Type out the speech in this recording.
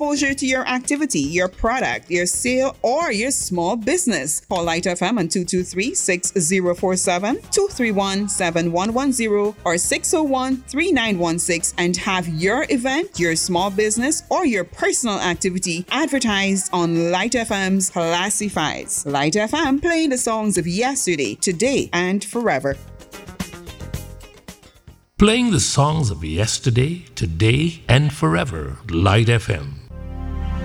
exposure to your activity, your product, your sale, or your small business. Call Light FM on 223-6047, 231-7110, or 601-3916 and have your event, your small business, or your personal activity advertised on Light FM's Classifieds. Light FM, playing the songs of yesterday, today, and forever. Playing the songs of yesterday, today, and forever. Light FM.